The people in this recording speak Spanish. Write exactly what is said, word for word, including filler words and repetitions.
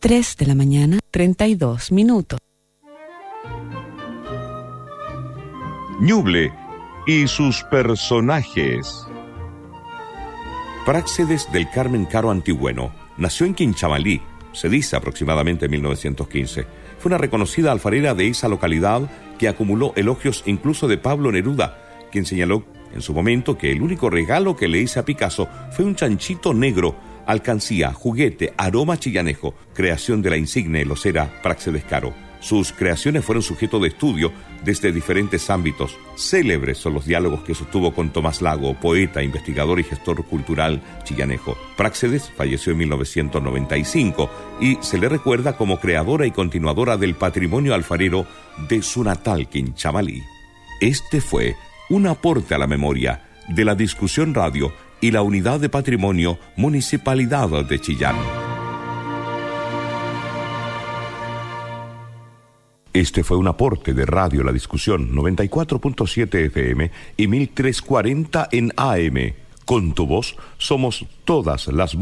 tres de la mañana, treinta y dos minutos. Ñuble y sus personajes. Práxedes del Carmen Caro Antigüeno nació en Quinchamalí, se dice aproximadamente en mil novecientos quince. Fue una reconocida alfarera de esa localidad que acumuló elogios incluso de Pablo Neruda, quien señaló en su momento que el único regalo que le hizo a Picasso fue un chanchito negro, alcancía, juguete, aroma chillanejo, creación de la insigne locera Práxedes Caro. Sus creaciones fueron sujeto de estudio desde diferentes ámbitos. Célebres son los diálogos que sostuvo con Tomás Lago, poeta, investigador y gestor cultural chillanejo. Práxedes falleció en mil novecientos noventa y cinco y se le recuerda como creadora y continuadora del patrimonio alfarero de su natal Quinchamalí. Este fue un aporte a la memoria de la Discusión Radio y la Unidad de Patrimonio Municipalidad de Chillán. Este fue un aporte de Radio La Discusión noventa y cuatro punto siete F M y mil trescientos cuarenta en A M. Con tu voz somos todas las voces.